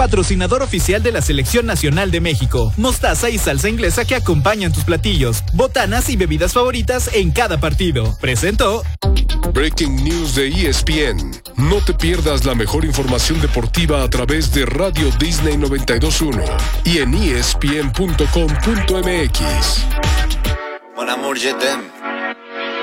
patrocinador oficial de la Selección Nacional de México. Mostaza y salsa inglesa que acompañan tus platillos, botanas y bebidas favoritas en cada partido. Presentó Breaking News de ESPN. No te pierdas la mejor información deportiva a través de Radio Disney 92.1 y en ESPN.com.mx. Mon amour, je t'aime.